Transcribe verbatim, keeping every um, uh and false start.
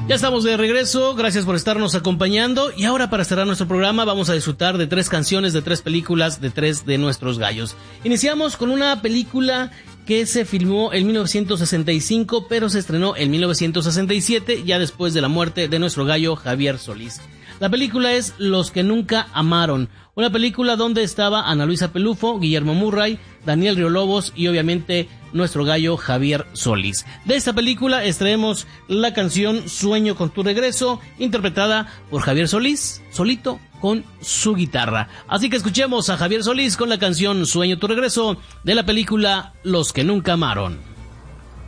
Ya estamos de regreso, gracias por estarnos acompañando. Y ahora, para cerrar nuestro programa, vamos a disfrutar de tres canciones de tres películas de tres de nuestros gallos. Iniciamos con una película que se filmó en mil novecientos sesenta y cinco, pero se estrenó en mil novecientos sesenta y siete, ya después de la muerte de nuestro gallo Javier Solís. La película es Los que nunca amaron, una película donde estaba Ana Luisa Pelufo, Guillermo Murray, Daniel Riolobos y obviamente nuestro gallo Javier Solís. De esta película extraemos la canción Sueño con tu regreso, interpretada por Javier Solís, solito con su guitarra. Así que escuchemos a Javier Solís con la canción Sueño tu regreso de la película Los que nunca amaron.